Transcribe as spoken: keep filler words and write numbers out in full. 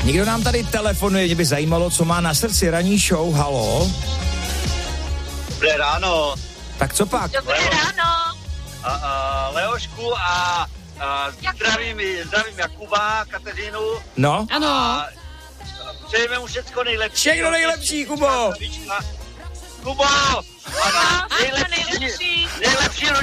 Někdo nám tady telefonuje, že by zajímalo, co má na srdci ranní show. Halo? Dobré ráno. Tak co pak? Dobré Leo, ráno. a, a, Leošku a, a zdravím, zdravím Jakuba, Kateřinu. No? Ano. A přejeme mu všecko nejlepší. Všechno nejlepší, Kubo. Kubo! A nejlepší, nejlepší